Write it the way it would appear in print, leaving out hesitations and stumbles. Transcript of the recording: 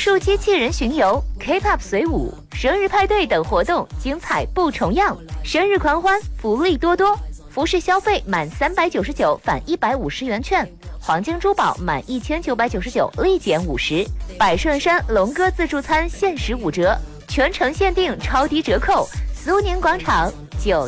术机器人巡游、K-pop 随舞、生日派对等活动，精彩不重样。生日狂欢，福利多多。服饰消费满399返150元券，黄金珠宝满1999立减50。百顺山龙哥自助餐限时5折，全程限定超低折扣。苏宁广场9